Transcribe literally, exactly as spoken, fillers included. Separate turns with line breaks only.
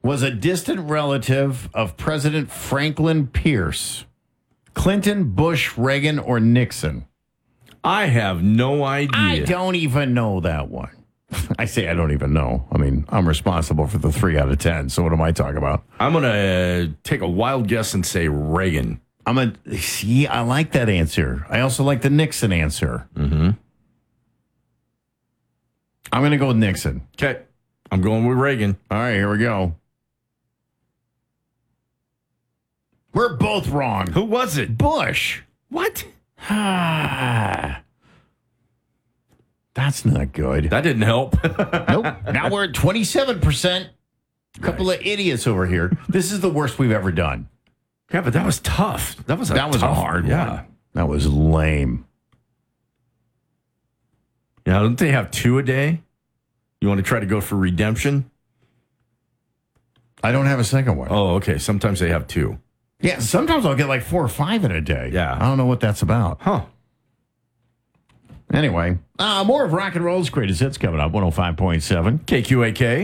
was a distant relative of President Franklin Pierce? Clinton, Bush, Reagan, or Nixon?
I have no idea.
I don't even know that one. I say I don't even know. I mean, I'm responsible for the three out of ten. So what am I talking about?
I'm going to uh, take a wild guess and say Reagan.
I'm a see. I like that answer. I also like the Nixon answer.
Mm-hmm.
I'm going to go with Nixon.
Okay. I'm going with Reagan.
All right, here we go. We're both wrong.
Who was it?
Bush.
What?
Ah. That's not good.
That didn't help.
Nope. Now we're at twenty-seven percent. A couple
Right.
of idiots over here. This is the worst we've ever done.
Yeah, but that was tough. That was a
That was
tough,
a hard
yeah.
one. That was lame.
Yeah, don't they have two a day? You want to try to go for redemption?
I don't have a second one.
Oh, okay. Sometimes they have two.
Yeah, sometimes I'll get like four or five in a day.
Yeah.
I don't know what that's about.
Huh.
Anyway, uh, more of Rock and Roll's greatest hits coming up, one oh five point seven.
K Q A K.